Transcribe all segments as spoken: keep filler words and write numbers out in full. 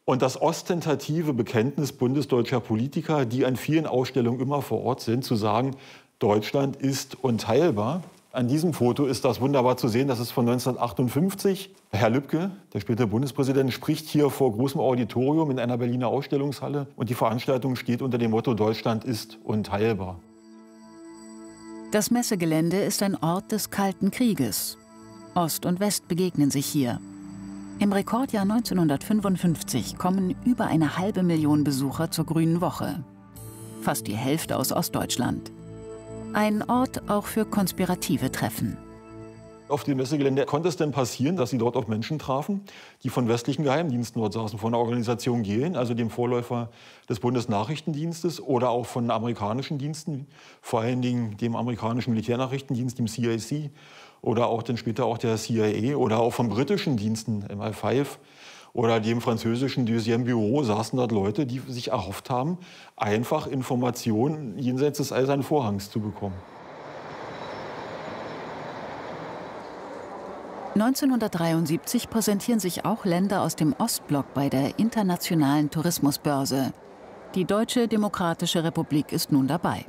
Und das ostentative Bekenntnis bundesdeutscher Politiker, die an vielen Ausstellungen immer vor Ort sind, zu sagen, Deutschland ist unteilbar. An diesem Foto ist das wunderbar zu sehen. Das ist von neunzehnhundertachtundfünfzig. Herr Lübke, der spätere Bundespräsident, spricht hier vor großem Auditorium in einer Berliner Ausstellungshalle. Und die Veranstaltung steht unter dem Motto, Deutschland ist unteilbar. Das Messegelände ist ein Ort des Kalten Krieges. Ost und West begegnen sich hier. Im Rekordjahr neunzehnhundertfünfundfünfzig kommen über eine halbe Million Besucher zur Grünen Woche. Fast die Hälfte aus Ostdeutschland. Ein Ort auch für konspirative Treffen. Auf dem Messegelände konnte es denn passieren, dass Sie dort auf Menschen trafen, die von westlichen Geheimdiensten dort saßen, von der Organisation G E N, also dem Vorläufer des Bundesnachrichtendienstes, oder auch von amerikanischen Diensten, vor allen Dingen dem amerikanischen Militärnachrichtendienst, dem C I C, oder auch dann später auch der C I A, oder auch von britischen Diensten, M I fünf, oder dem französischen Deuxième Bureau, saßen dort Leute, die sich erhofft haben, einfach Informationen jenseits des Eisernen Vorhangs zu bekommen. neunzehnhundertdreiundsiebzig präsentieren sich auch Länder aus dem Ostblock bei der Internationalen Tourismusbörse. Die Deutsche Demokratische Republik ist nun dabei.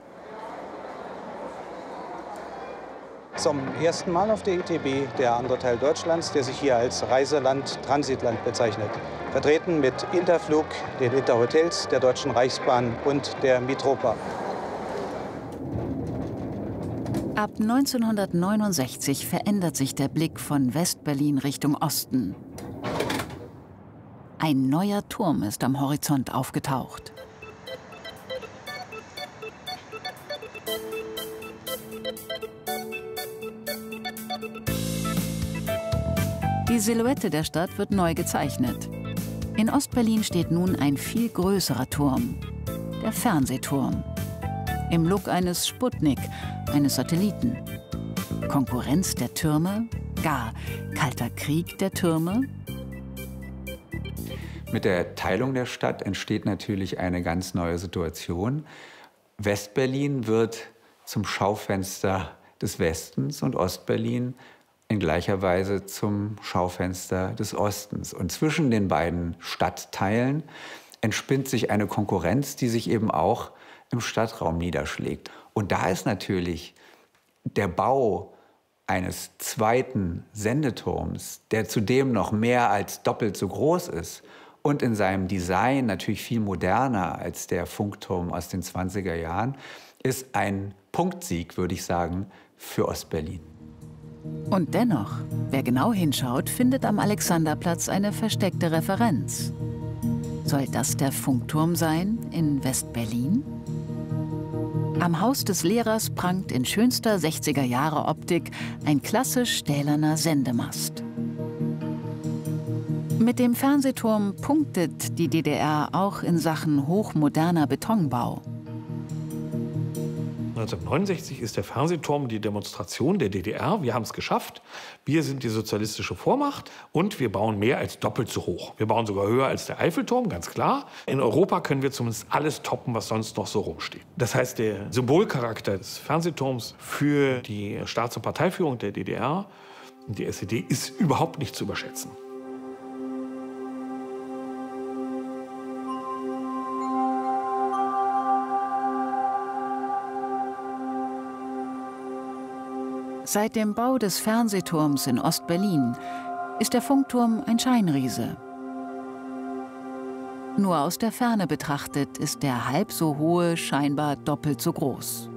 Zum ersten Mal auf der I T B der andere Teil Deutschlands, der sich hier als Reiseland, Transitland bezeichnet. Vertreten mit Interflug, den Interhotels, der Deutschen Reichsbahn und der Mitropa. Ab neunzehnhundertneunundsechzig verändert sich der Blick von West-Berlin Richtung Osten. Ein neuer Turm ist am Horizont aufgetaucht. Die Silhouette der Stadt wird neu gezeichnet. In Ostberlin steht nun ein viel größerer Turm, der Fernsehturm. Im Look eines Sputnik, eines Satelliten. Konkurrenz der Türme? Gar Kalter Krieg der Türme? Mit der Teilung der Stadt entsteht natürlich eine ganz neue Situation. Westberlin wird zum Schaufenster des Westens und Ostberlin in gleicher Weise zum Schaufenster des Ostens. Und zwischen den beiden Stadtteilen entspinnt sich eine Konkurrenz, die sich eben auch im Stadtraum niederschlägt. Und da ist natürlich der Bau eines zweiten Sendeturms, der zudem noch mehr als doppelt so groß ist und in seinem Design natürlich viel moderner als der Funkturm aus den zwanziger Jahren, ist ein Punktsieg, würde ich sagen, für Ostberlin. Und dennoch, wer genau hinschaut, findet am Alexanderplatz eine versteckte Referenz. Soll das der Funkturm sein in West-Berlin? Am Haus des Lehrers prangt in schönster sechziger-Jahre-Optik ein klassisch stählerner Sendemast. Mit dem Fernsehturm punktet die D D R auch in Sachen hochmoderner Betonbau. neunzehnhundertneunundsechzig ist der Fernsehturm die Demonstration der D D R. Wir haben es geschafft. Wir sind die sozialistische Vormacht und wir bauen mehr als doppelt so hoch. Wir bauen sogar höher als der Eiffelturm, ganz klar. In Europa können wir zumindest alles toppen, was sonst noch so rumsteht. Das heißt, der Symbolcharakter des Fernsehturms für die Staats- und Parteiführung der D D R und die S E D ist überhaupt nicht zu überschätzen. Seit dem Bau des Fernsehturms in Ostberlin ist der Funkturm ein Scheinriese. Nur aus der Ferne betrachtet ist der halb so hohe scheinbar doppelt so groß.